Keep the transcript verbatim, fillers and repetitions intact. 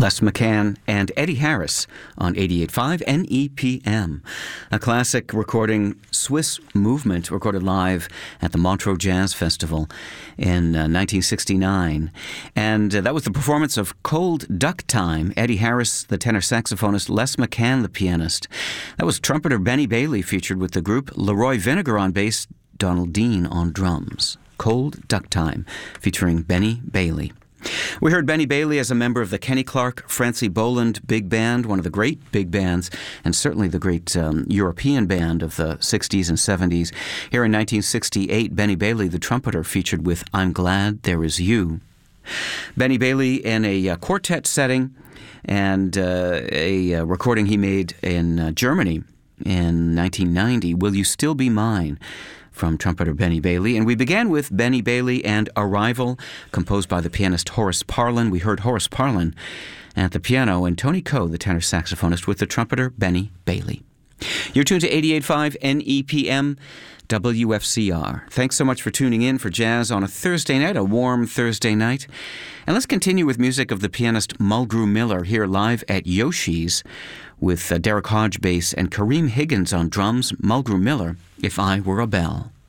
Les McCann and Eddie Harris on eighty-eight point five N E P M. A classic recording, Swiss Movement, recorded live at the Montreux Jazz Festival in uh, nineteen sixty-nine. And uh, that was the performance of Cold Duck Time. Eddie Harris, the tenor saxophonist, Les McCann, the pianist. That was trumpeter Benny Bailey, featured with the group, Leroy Vinegar on bass, Donald Dean on drums. Cold Duck Time, featuring Benny Bailey. We heard Benny Bailey as a member of the Kenny Clarke, Francie Boland Big Band, one of the great big bands, and certainly the great um, European band of the sixties and seventies. Here in nineteen sixty-eight, Benny Bailey, the trumpeter, featured with I'm Glad There Is You. Benny Bailey in a uh, quartet setting, and uh, a uh, recording he made in uh, Germany in nineteen ninety, Will You Still Be Mine, from trumpeter Benny Bailey. And we began with Benny Bailey and Arrival, composed by the pianist Horace Parlan. We heard Horace Parlan at the piano and Tony Coe, the tenor saxophonist, with the trumpeter Benny Bailey. You're tuned to eighty-eight point five N E P M W F C R. Thanks so much for tuning in for Jazz on a Thursday night, a warm Thursday night. And let's continue with music of the pianist Mulgrew Miller here live at Yoshi's with uh, Derek Hodge bass and Kareem Higgins on drums. Mulgrew Miller, If I Were a Bell.